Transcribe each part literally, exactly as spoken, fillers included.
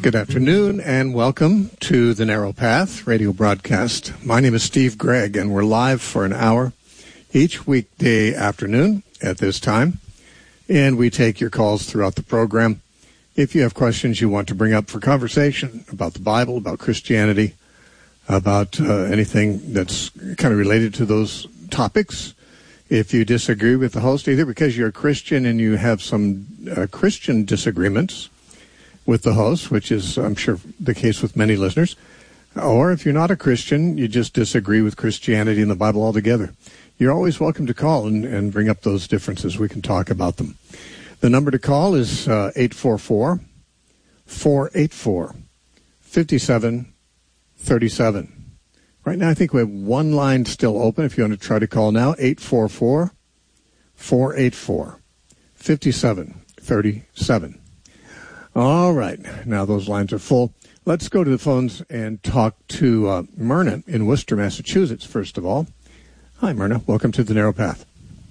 Good afternoon and welcome to the Narrow Path radio broadcast. My name is Steve Gregg and we're live for an hour each weekday afternoon at this time. And we take your calls throughout the program. If you have questions you want to bring up for conversation about the Bible, about Christianity, about uh, anything that's kind of related to those topics. If you disagree with the host, either because you're a Christian and you have some uh, Christian disagreements with the host, which is, I'm sure, the case with many listeners, or if you're not a Christian, you just disagree with Christianity and the Bible altogether, you're always welcome to call and, and bring up those differences. We can talk about them. The number to call is uh, eight four four, four eight four, five seven three seven. Right now, I think we have one line still open. If you want to try to call now, eight four four, four eight four, five seven three seven. All right. Now those lines are full. Let's go to the phones and talk to uh, Myrna in Worcester, Massachusetts, first of all. Hi, Myrna. Welcome to the Narrow Path.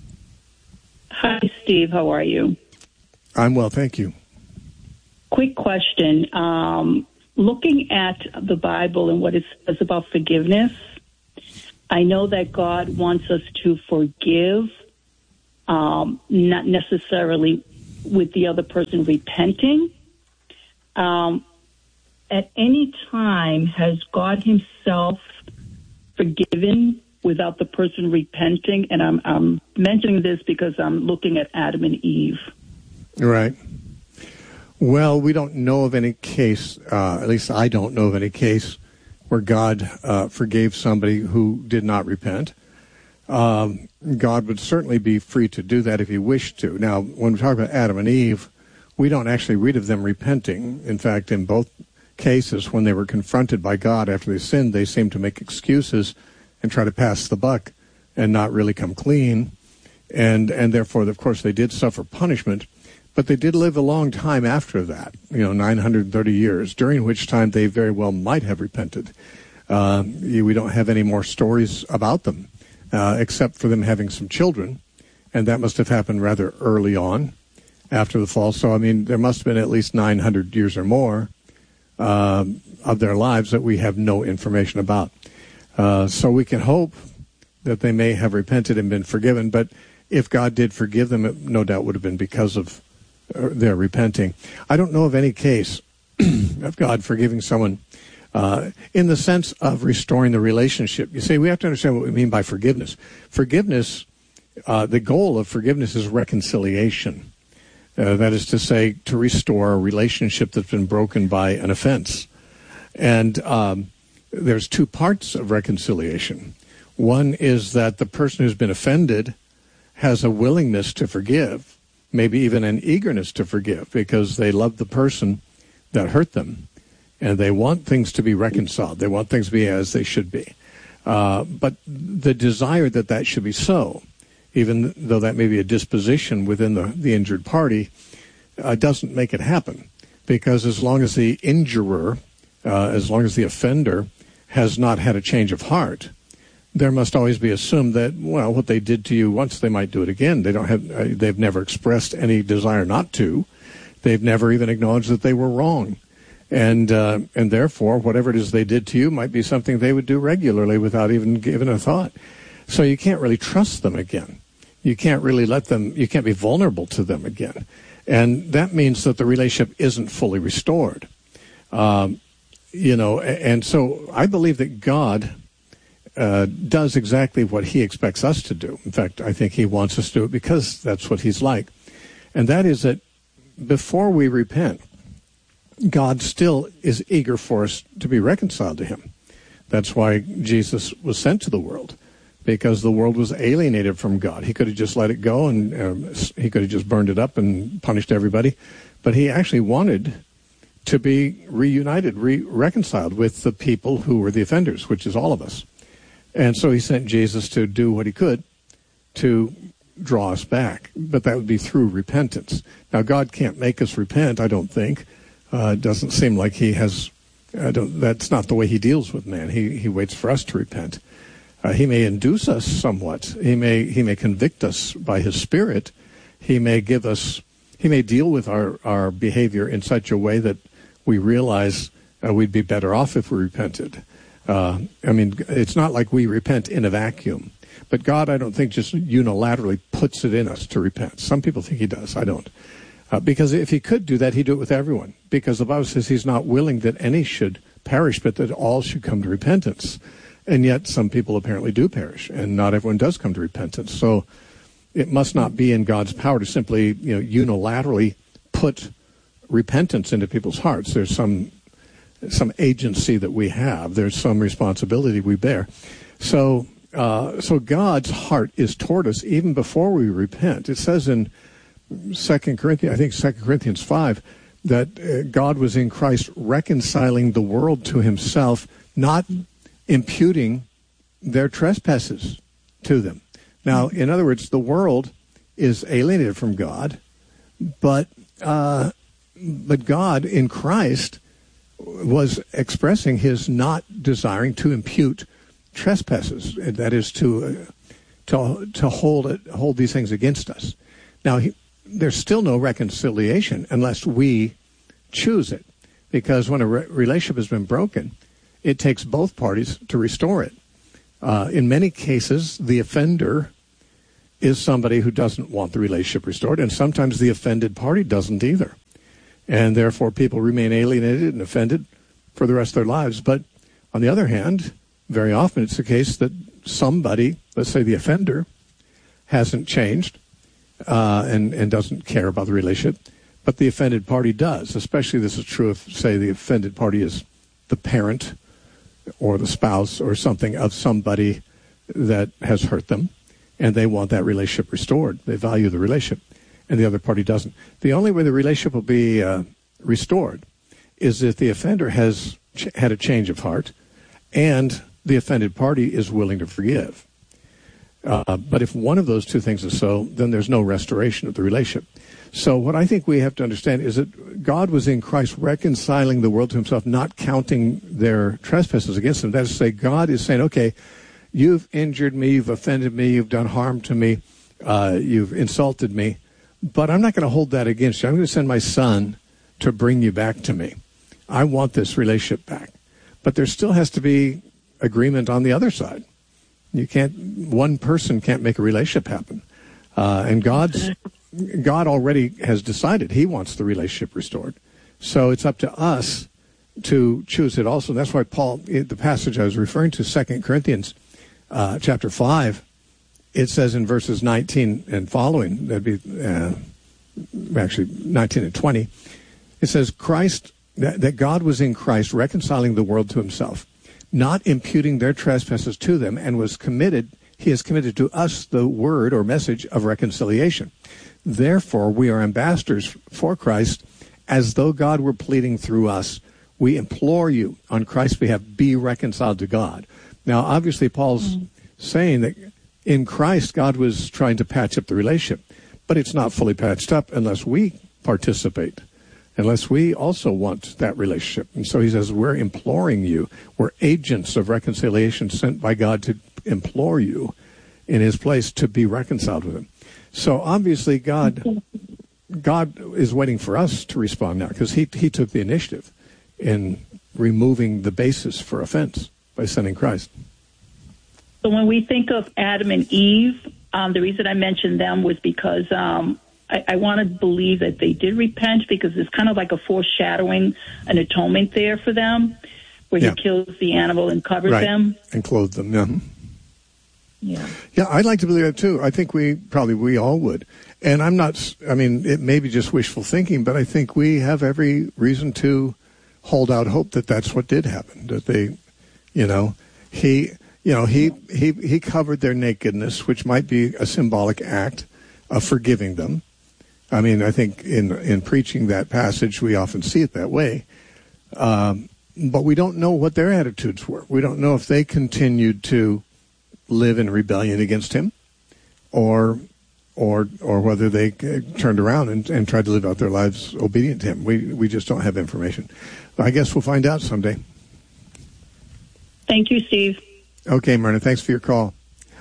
Hi, Steve. How are you? I'm well, thank you. Quick question. Um, looking at the Bible and what it says about forgiveness, I know that God wants us to forgive, um, not necessarily with the other person repenting. Um, at any time, has God himself forgiven without the person repenting? And I'm, I'm mentioning this because I'm looking at Adam and Eve. Right. Well, we don't know of any case, uh, at least I don't know of any case, where God uh, forgave somebody who did not repent. Um, God would certainly be free to do that if he wished to. Now, when we talk about Adam and Eve, we don't actually read of them repenting. In fact, in both cases, when they were confronted by God after they sinned, they seemed to make excuses and try to pass the buck and not really come clean. And and therefore, of course, they did suffer punishment. But they did live a long time after that, you know, nine hundred thirty years, during which time they very well might have repented. Uh, we don't have any more stories about them, uh, except for them having some children. And that must have happened rather early on after the fall. So, I mean, there must have been at least nine hundred years or more uh, of their lives that we have no information about. Uh, so we can hope that they may have repented and been forgiven. But if God did forgive them, it no doubt would have been because of their repenting. I don't know of any case of God forgiving someone uh, in the sense of restoring the relationship. You see, we have to understand what we mean by forgiveness. Forgiveness, uh, the goal of forgiveness is reconciliation. Uh, that is to say, to restore a relationship that's been broken by an offense. And um, there's two parts of reconciliation. One is that the person who's been offended has a willingness to forgive, maybe even an eagerness to forgive, because they love the person that hurt them, and they want things to be reconciled. They want things to be as they should be. Uh, but the desire that that should be so, even though that may be a disposition within the, the injured party, uh, doesn't make it happen. Because as long as the injurer, uh, as long as the offender has not had a change of heart, there must always be assumed that, well, what they did to you once, they might do it again. They don't have, uh, they've never expressed any desire not to. They've never even acknowledged that they were wrong. And, uh, and therefore, whatever it is they did to you might be something they would do regularly without even giving a thought. So you can't really trust them again. You can't really let them, you can't be vulnerable to them again. And that means that the relationship isn't fully restored. Um, you know, and so I believe that God Uh, does exactly what he expects us to do. In fact, I think he wants us to do it because that's what he's like. And that is that before we repent, God still is eager for us to be reconciled to him. That's why Jesus was sent to the world, because the world was alienated from God. He could have just let it go, and um, he could have just burned it up and punished everybody. But he actually wanted to be reunited, re- reconciled with the people who were the offenders, which is all of us. And so he sent Jesus to do what he could to draw us back. But that would be through repentance. Now, God can't make us repent, I don't think. Uh, it doesn't seem like he has, I don't, that's not the way he deals with man. He he waits for us to repent. Uh, he may induce us somewhat. He may he may convict us by his Spirit. He may give us, he may deal with our, our behavior in such a way that we realize uh, we'd be better off if we repented. Uh, I mean, it's not like we repent in a vacuum. But God, I don't think, just unilaterally puts it in us to repent. Some people think he does. I don't. Uh, because if he could do that, he'd do it with everyone. Because the Bible says he's not willing that any should perish, but that all should come to repentance. And yet some people apparently do perish, and not everyone does come to repentance. So it must not be in God's power to simply, you know, unilaterally put repentance into people's hearts. There's some some agency that we have. There's some responsibility we bear. So uh, so God's heart is toward us even before we repent. It says in Second Corinthians, I think Second Corinthians five, that uh, God was in Christ reconciling the world to himself, not imputing their trespasses to them. Now, in other words, the world is alienated from God, but uh, but God in Christ was expressing his not desiring to impute trespasses. That is to uh, to to hold it, hold these things against us. Now, he, there's still no reconciliation unless we choose it, because when a re- relationship has been broken, it takes both parties to restore it. Uh, in many cases, the offender is somebody who doesn't want the relationship restored, and sometimes the offended party doesn't either. And therefore, people remain alienated and offended for the rest of their lives. But on the other hand, very often it's the case that somebody, let's say the offender, hasn't changed uh, and, and doesn't care about the relationship, but the offended party does. Especially this is true if, say, the offended party is the parent or the spouse or something of somebody that has hurt them, and they want that relationship restored. They value the relationship, and the other party doesn't. The only way the relationship will be uh, restored is if the offender has ch- had a change of heart and the offended party is willing to forgive. Uh, but if one of those two things is so, then there's no restoration of the relationship. So what I think we have to understand is that God was in Christ reconciling the world to himself, not counting their trespasses against them. That is to say, God is saying, okay, you've injured me, you've offended me, you've done harm to me, uh, you've insulted me, but I'm not going to hold that against you. I'm going to send my son to bring you back to me. I want this relationship back. But there still has to be agreement on the other side. You can't, one person can't make a relationship happen. Uh, and God's, God already has decided he wants the relationship restored. So it's up to us to choose it also. And that's why Paul, the passage I was referring to, Second Corinthians uh, chapter five, it says in verses nineteen and following, that'd be uh, actually nineteen and twenty, it says, Christ, that, that God was in Christ reconciling the world to himself, not imputing their trespasses to them, and was committed, he has committed to us the word or message of reconciliation. Therefore, we are ambassadors for Christ, as though God were pleading through us. We implore you on Christ's behalf, be reconciled to God. Now, obviously, Paul's mm. saying that in Christ, God was trying to patch up the relationship, but it's not fully patched up unless we participate, unless we also want that relationship. And so he says, we're imploring you. We're agents of reconciliation sent by God to implore you in his place to be reconciled with him. So obviously God God is waiting for us to respond now, because he, he took the initiative in removing the basis for offense by sending Christ. So when we think of Adam and Eve, um, the reason I mentioned them was because um, I, I want to believe that they did repent, because it's kind of like a foreshadowing, an atonement there for them, where yeah. he kills the animal and covers right. them. And clothed them, yeah. Yeah. Yeah, I'd like to believe that too. I think we, probably we all would. And I'm not, I mean, it may be just wishful thinking, but I think we have every reason to hold out hope that that's what did happen, that they, you know, he, you know, he, he, he covered their nakedness, which might be a symbolic act of forgiving them. I mean, I think in, in preaching that passage, we often see it that way. Um, but we don't know what their attitudes were. We don't know if they continued to live in rebellion against him, or or or whether they turned around and, and tried to live out their lives obedient to him. We we just don't have information. I guess we'll find out someday. Thank you, Steve. Okay, Myrna, thanks for your call.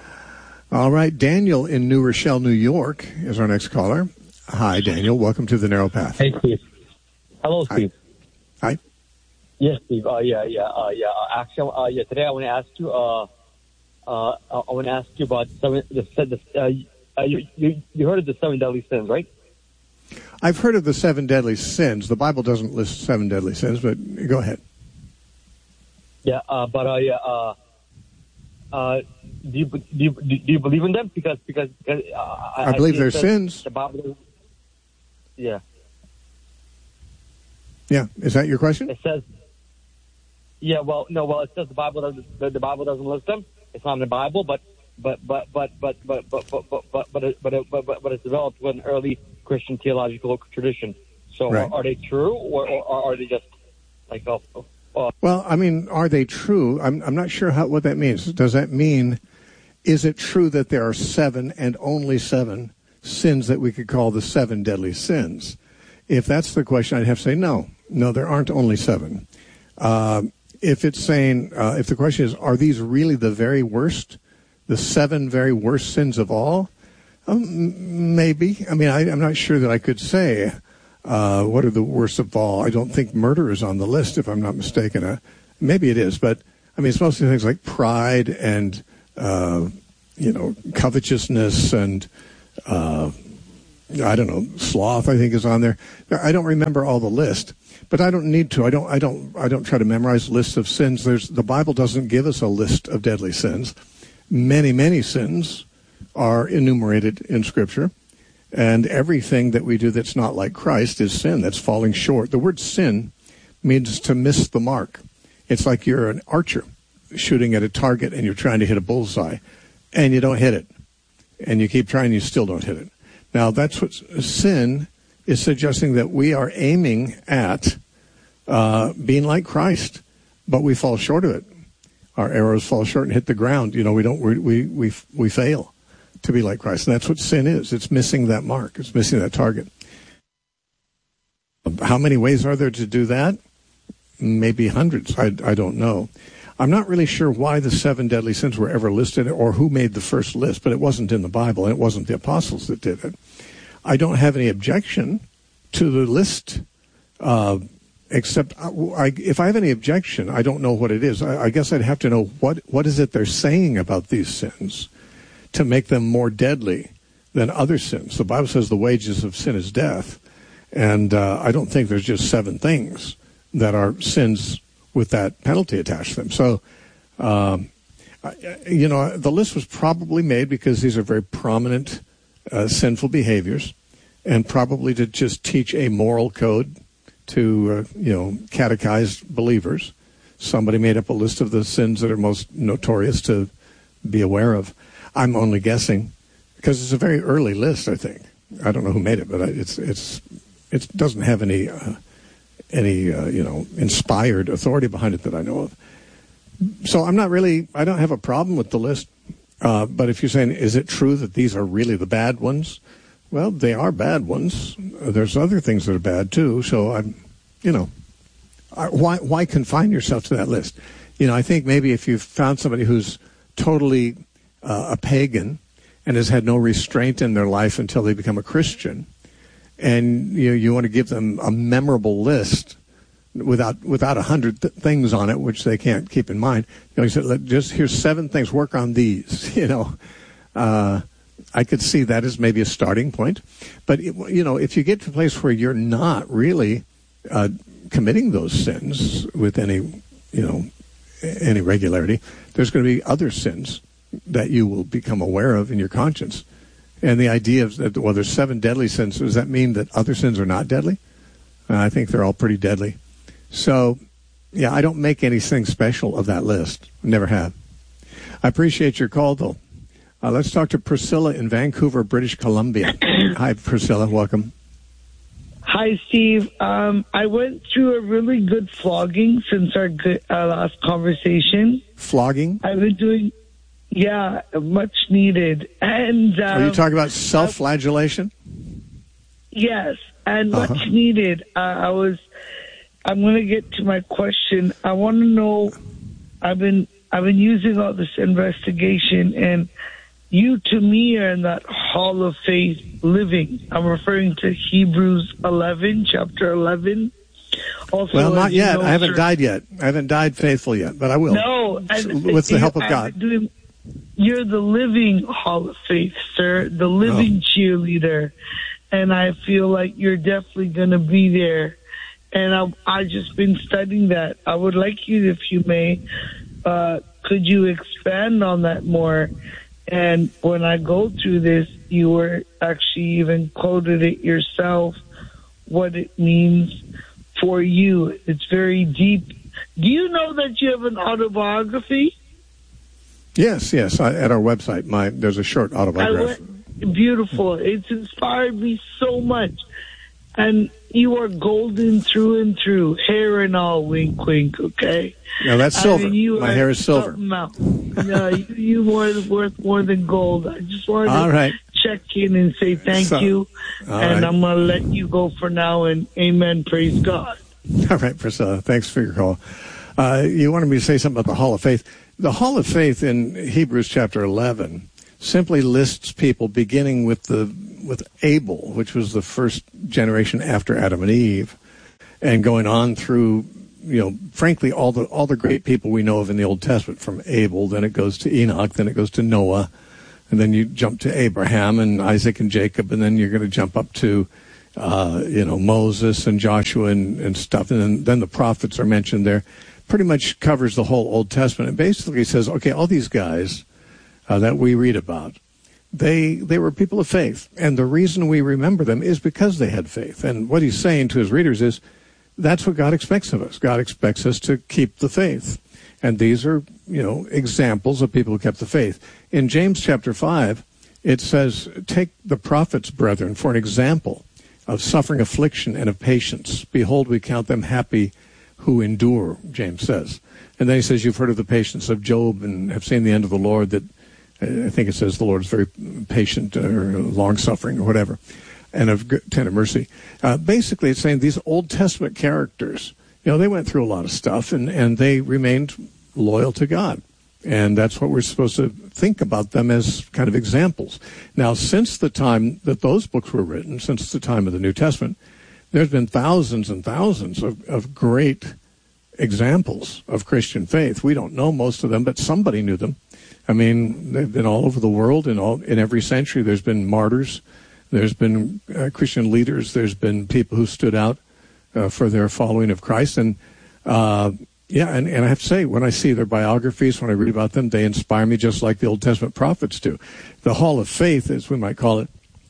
All right, Daniel in New Rochelle, New York is our next caller. Hi, Daniel. Welcome to The Narrow Path. Hey, Steve. Hello, Steve. Hi. Yes, Steve. Uh, yeah, yeah, uh, yeah. Uh, actually, uh, yeah. Today I want to ask you. Uh, uh, I want to ask you about seven. The, the, uh, you, you you heard of the seven deadly sins, right? I've heard of the seven deadly sins. The Bible doesn't list seven deadly sins, but go ahead. Yeah, uh, but uh, yeah. Uh, uh, do you do you, do you believe in them? Because because, because uh, I, I believe they're sins. The Bible. Yeah. Yeah. Is that your question? It says. Yeah. Well, no. Well, it says the Bible doesn't. The, the Bible doesn't list them. It's not in the Bible, but but but but but but but but but but but it, but, it, but, but, but it's developed with an early Christian theological tradition. So right. are, are they true, or, or are they just like oh? oh well, I mean, are they true? I'm I'm not sure how what that means. Does that mean is it true that there are seven and only seven sins that we could call the seven deadly sins? If that's the question, I'd have to say no. No, there aren't only seven. Uh, if it's saying, uh, if the question is, are these really the very worst, the seven very worst sins of all? Um, maybe. I mean, I, I'm not sure that I could say uh, what are the worst of all. I don't think murder is on the list, if I'm not mistaken. Uh, maybe it is, but I mean, it's mostly things like pride and, uh, you know, covetousness and, uh, I don't know, sloth, I think, is on there. I don't remember all the list. But I don't need to. I don't. I don't. I don't try to memorize lists of sins. There's the Bible doesn't give us a list of deadly sins. Many, many sins are enumerated in Scripture, and everything that we do that's not like Christ is sin. That's falling short. The word sin means to miss the mark. It's like you're an archer shooting at a target and you're trying to hit a bullseye, and you don't hit it, and you keep trying, and you still don't hit it. Now that's what sin is suggesting, that we are aiming at uh, being like Christ, but we fall short of it. Our arrows fall short and hit the ground. You know, we don't. We we we, we fail to be like Christ, and that's what sin is. It's missing that mark. It's missing that target. How many ways are there to do that? Maybe hundreds. I I don't know. I'm not really sure why the seven deadly sins were ever listed or who made the first list, but it wasn't in the Bible, and it wasn't the apostles that did it. I don't have any objection to the list, uh, except I, I, if I have any objection, I don't know what it is. I, I guess I'd have to know what, what is it they're saying about these sins to make them more deadly than other sins. The Bible says the wages of sin is death, and uh, I don't think there's just seven things that are sins with that penalty attached to them. So, um, you know, the list was probably made because these are very prominent Uh, sinful behaviors, and probably to just teach a moral code to, uh, you know, catechized believers. Somebody made up a list of the sins that are most notorious to be aware of. I'm only guessing because it's a very early list, I think. I don't know who made it, but it's it's it doesn't have any uh, any uh, you know inspired authority behind it that I know of. So I'm not really. I don't have a problem with the list. Uh, but if you're saying, is it true that these are really the bad ones? Well, they are bad ones. There's other things that are bad too. So I'm, you know, I, why why confine yourself to that list? You know, I think maybe if you've found somebody who's totally uh, a pagan and has had no restraint in their life until they become a Christian, and you know, you want to give them a memorable list without without a hundred th- things on it, which they can't keep in mind. You know, he said, Let, just here's seven things, work on these, you know. Uh, I could see that as maybe a starting point. But, it, you know, if you get to a place where you're not really uh, committing those sins with any, you know, any regularity, there's going to be other sins that you will become aware of in your conscience. And the idea of, that, well, there's seven deadly sins. Does that mean that other sins are not deadly? Uh, I think they're all pretty deadly. So, yeah, I don't make anything special of that list. Never have. I appreciate your call, though. Uh, let's talk to Priscilla in Vancouver, British Columbia. Hi, Priscilla. Welcome. Hi, Steve. Um, I went through a really good flogging since our good, uh, last conversation. Flogging? I've been doing, yeah, much needed. And um, are you talking about self-flagellation? Yes, and uh-huh. much needed. Uh, I was... I'm going to get to my question. I want to know, I've been I've been using all this investigation, and you, to me, are in that hall of faith living. I'm referring to Hebrews eleven, chapter eleven. Also, well, not yet. Know, I haven't sir, died yet. I haven't died faithful yet, but I will. No. With the help of God. Doing, you're the living Hall of Faith, sir. The living oh. cheerleader. And I feel like you're definitely going to be there. And I've, I've just been studying that. I would like you, if you may, uh, could you expand on that more? And when I go through this, you were actually even quoted it yourself, what it means for you. It's very deep. Do you know that you have an autobiography? Yes, yes. I, at our website, my there's a short autobiography. Went, beautiful. It's inspired me so much. And you are golden through and through, hair and all, wink, wink, okay? No, that's silver. I mean, My hair is silver. No, you, you more worth more than gold. I just wanted all to right. check in and say thank so, you. And right. I'm going to let you go for now, and amen, praise God. All right, Priscilla, thanks for your call. Uh, you wanted me to say something about the Hall of Faith. The Hall of Faith in Hebrews chapter eleven simply lists people beginning with the with Abel, which was the first generation after Adam and Eve, and going on through, you know, frankly, all the all the great people we know of in the Old Testament, from Abel, then it goes to Enoch, then it goes to Noah, and then you jump to Abraham and Isaac and Jacob, and then you're going to jump up to, uh, you know, Moses and Joshua and, and stuff, and then, then the prophets are mentioned there. Pretty much covers the whole Old Testament. It basically says, okay, all these guys uh, that we read about, They they were people of faith, and the reason we remember them is because they had faith. And what he's saying to his readers is, that's what God expects of us. God expects us to keep the faith. And these are, you know, examples of people who kept the faith. In James chapter five, it says, take the prophets, brethren, for an example of suffering affliction and of patience. Behold, we count them happy who endure, James says. And then he says, you've heard of the patience of Job and have seen the end of the Lord, that I think it says the Lord is very patient or long-suffering or whatever, and of tender mercy. Uh, basically, it's saying these Old Testament characters, you know, they went through a lot of stuff, and, and they remained loyal to God. And that's what we're supposed to think about them as kind of examples. Now, since the time that those books were written, since the time of the New Testament, there's been thousands and thousands of, of great examples of Christian faith. We don't know most of them, but somebody knew them. I mean, they've been all over the world, in all in every century. There's been martyrs, there's been uh, Christian leaders, there's been people who stood out uh, for their following of Christ. And uh, yeah, and, and I have to say, when I see their biographies, when I read about them, they inspire me just like the Old Testament prophets do. The Hall of Faith, as we might call it,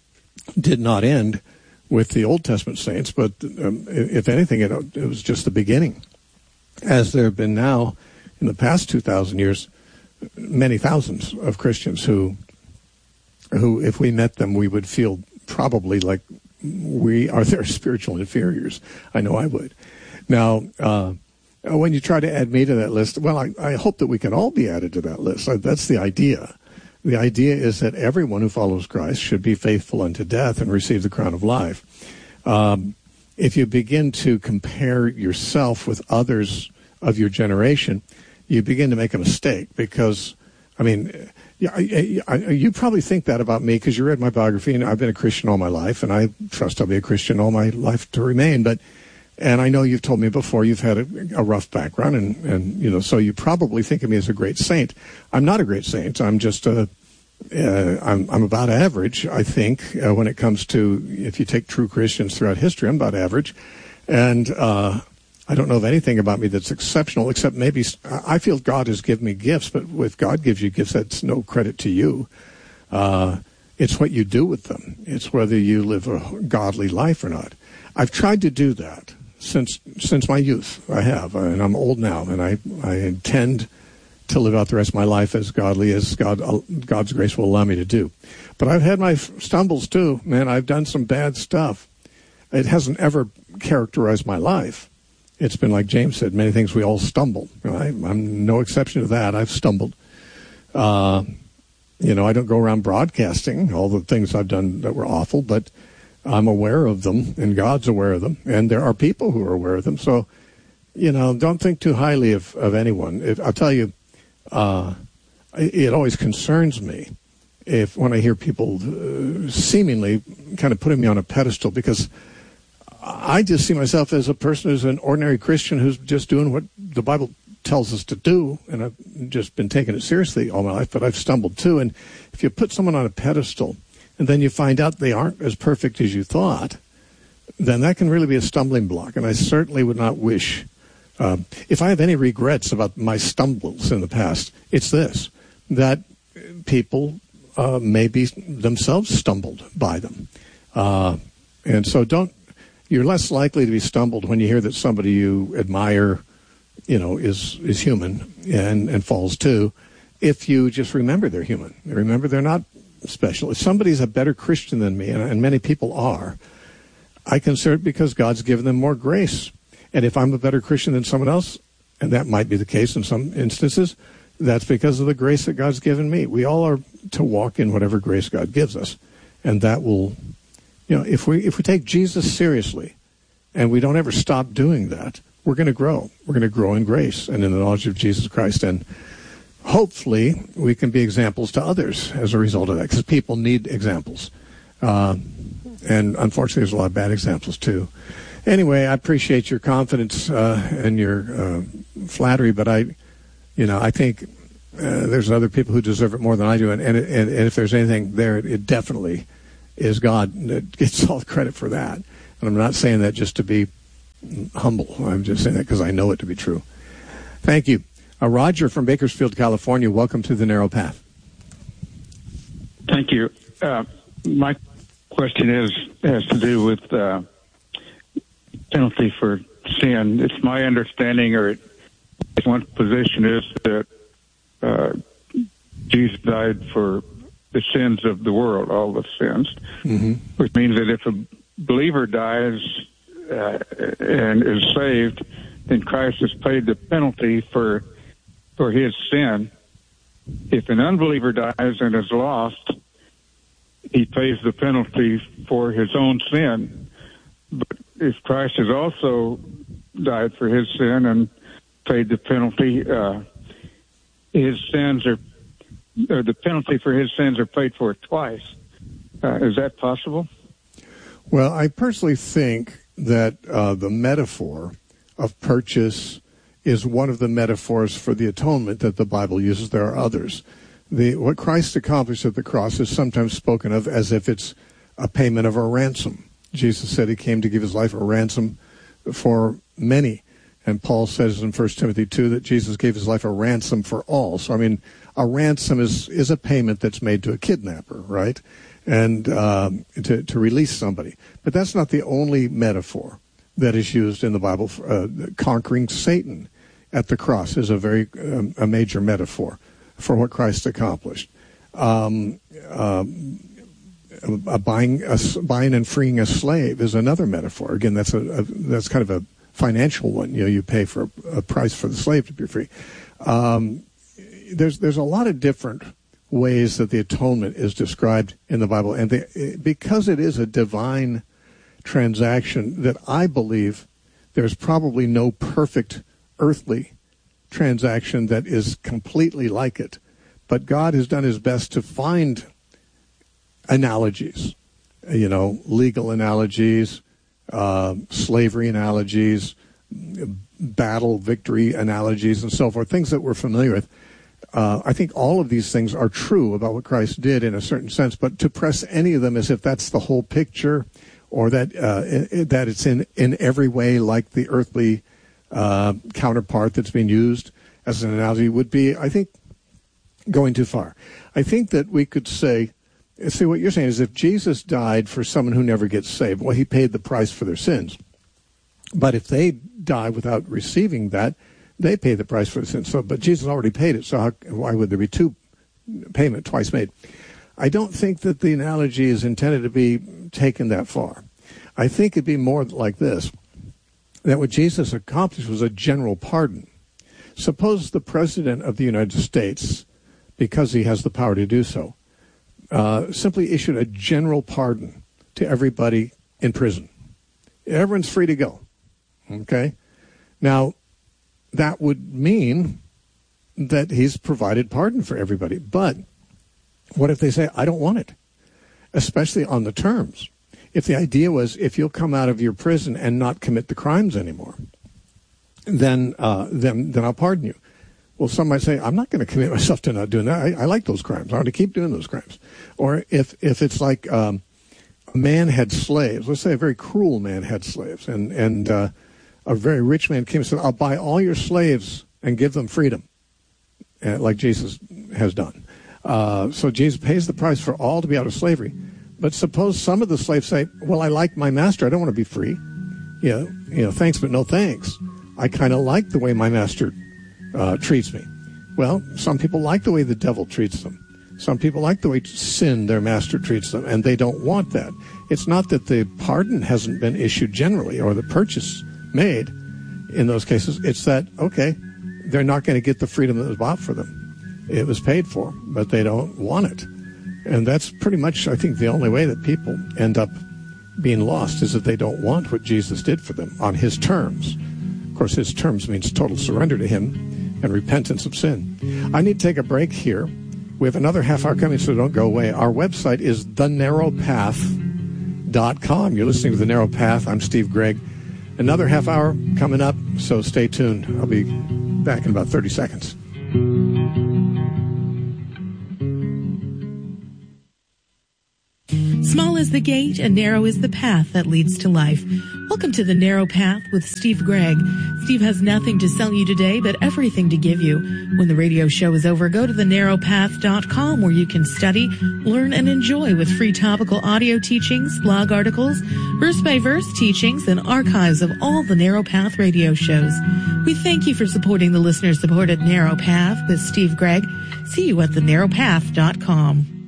did not end with the Old Testament saints, but um, if anything, it, it was just the beginning. As there have been now, in the past two thousand years, many thousands of Christians who, who, if we met them, we would feel probably like we are their spiritual inferiors. I know I would. Now, uh, when you try to add me to that list, well, I, I hope that we can all be added to that list. That's the idea. The idea is that everyone who follows Christ should be faithful unto death and receive the crown of life. Um, if you begin to compare yourself with others of your generation, you begin to make a mistake, because, I mean, you probably think that about me because you read my biography, and I've been a Christian all my life, and I trust I'll be a Christian all my life to remain. But, and I know you've told me before you've had a, a rough background, and, and, you know, so you probably think of me as a great saint. I'm not a great saint. I'm just a, uh, I'm, I'm about average, I think, uh, when it comes to, if you take true Christians throughout history, I'm about average. And, uh, I don't know of anything about me that's exceptional, except maybe I feel God has given me gifts, but if God gives you gifts, that's no credit to you. Uh, it's what you do with them. It's whether you live a godly life or not. I've tried to do that since since my youth. I have, and I'm old now, and I, I intend to live out the rest of my life as godly as God God's grace will allow me to do. But I've had my stumbles too, man. I've done some bad stuff. It hasn't ever characterized my life. It's been like James said, many things we all stumble. I, I'm no exception to that. I've stumbled. Uh, you know, I don't go around broadcasting all the things I've done that were awful, but I'm aware of them, and God's aware of them, and there are people who are aware of them. So, you know, don't think too highly of, of anyone. If, I'll tell you, uh, it, it always concerns me if when I hear people uh, seemingly kind of putting me on a pedestal, because I just see myself as a person who's an ordinary Christian who's just doing what the Bible tells us to do, and I've just been taking it seriously all my life, but I've stumbled too. And if you put someone on a pedestal and then you find out they aren't as perfect as you thought, then that can really be a stumbling block. And I certainly would not wish, um, if I have any regrets about my stumbles in the past, it's this, that people uh, maybe themselves stumbled by them. Uh, and so don't, you're less likely to be stumbled when you hear that somebody you admire, you know, is, is human and, and falls too, if you just remember they're human. Remember they're not special. If somebody's a better Christian than me, and, and many people are, I consider it because God's given them more grace. And if I'm a better Christian than someone else, and that might be the case in some instances, that's because of the grace that God's given me. We all are to walk in whatever grace God gives us. And that will, you know, if we if we take Jesus seriously and we don't ever stop doing that, we're going to grow. We're going to grow in grace and in the knowledge of Jesus Christ. And hopefully we can be examples to others as a result of that, because people need examples. Uh, and unfortunately, there's a lot of bad examples, too. Anyway, I appreciate your confidence uh, and your uh, flattery, but I, you know, I think uh, there's other people who deserve it more than I do. And, and, and if there's anything there, it definitely is God that gets all the credit for that. And I'm not saying that just to be humble. I'm just saying that because I know it to be true. Thank you. Uh, Roger from Bakersfield, California, welcome to The Narrow Path. Thank you. Uh, my question is has to do with uh, penalty for sin. It's my understanding, or it, one position is that uh, Jesus died for the sins of the world, all the sins, mm-hmm. which means that if a believer dies uh, and is saved, then Christ has paid the penalty for for his sin. If an unbeliever dies and is lost, he pays the penalty for his own sin. But if Christ has also died for his sin and paid the penalty, uh, his sins are, or the penalty for his sins are paid for twice. Uh, is that possible? Well, I personally think that uh, the metaphor of purchase is one of the metaphors for the atonement that the Bible uses. There are others. The, what Christ accomplished at the cross is sometimes spoken of as if it's a payment of a ransom. Jesus said he came to give his life a ransom for many. And Paul says in First Timothy two that Jesus gave his life a ransom for all. So, I mean, a ransom is, is a payment that's made to a kidnapper, right? And um, to, to release somebody. But that's not the only metaphor that is used in the Bible. For, uh, conquering Satan at the cross is a very um, a major metaphor for what Christ accomplished. Um, um, a buying, a, buying and freeing a slave is another metaphor. Again, that's a, a that's kind of a financial one. You know, you pay for a, a price for the slave to be free. Um, there's there's a lot of different ways that the atonement is described in the Bible, and they, because it is a divine transaction, that I believe there's probably no perfect earthly transaction that is completely like it. But God has done his best to find analogies, you know, legal analogies, uh, slavery analogies, battle victory analogies, and so forth, things that we're familiar with. Uh, I think all of these things are true about what Christ did in a certain sense, but to press any of them as if that's the whole picture, or that uh, it, that it's in, in every way like the earthly uh, counterpart that's being used as an analogy would be, I think, going too far. I think that we could say, see, what you're saying is if Jesus died for someone who never gets saved, well, he paid the price for their sins. But if they die without receiving that, they pay the price for the sins. So, but Jesus already paid it, so how, why would there be two payment twice made? I don't think that the analogy is intended to be taken that far. I think it'd be more like this, that what Jesus accomplished was a general pardon. Suppose the President of the United States, because he has the power to do so, uh, simply issued a general pardon to everybody in prison. Everyone's free to go. Okay? Now, that would mean that he's provided pardon for everybody. But what if they say, I don't want it, especially on the terms? if the idea was if you'll come out of your prison and not commit the crimes anymore, then uh, then then I'll pardon you. Well, some might say, I'm not going to commit myself to not doing that. I, I like those crimes. I want to keep doing those crimes. Or if if it's like um, a man had slaves, let's say a very cruel man had slaves, and, and uh, a very rich man came and said, I'll buy all your slaves and give them freedom, uh, like Jesus has done. Uh, so Jesus pays the price for all to be out of slavery. But suppose some of the slaves say, well, I like my master. I don't want to be free. You know, you know, thanks, but no thanks. I kind of like the way my master Uh, treats me. Well, some people like the way the devil treats them. Some people like the way sin, their master, treats them, and they don't want that. It's not that the pardon hasn't been issued generally or the purchase made in those cases. It's that, okay, they're not going to get the freedom that was bought for them. It was paid for, but they don't want it. And that's pretty much, I think, the only way that people end up being lost is that they don't want what Jesus did for them on his terms. Of course, his terms means total surrender to him and repentance of sin. I need to take a break here. We have another half hour coming, so don't go away. Our website is the narrow path dot com. You're listening to The Narrow Path. I'm Steve Gregg. Another half hour coming up, so stay tuned. I'll be back in about thirty seconds. Small is the gate and narrow is the path that leads to life. Welcome to The Narrow Path with Steve Gregg. Steve has nothing to sell you today, but everything to give you. When the radio show is over, go to the narrow path dot com where you can study, learn, and enjoy with free topical audio teachings, blog articles, verse-by-verse teachings, and archives of all the Narrow Path radio shows. We thank you for supporting the listener-supported Narrow Path with Steve Gregg. See you at the narrow path dot com.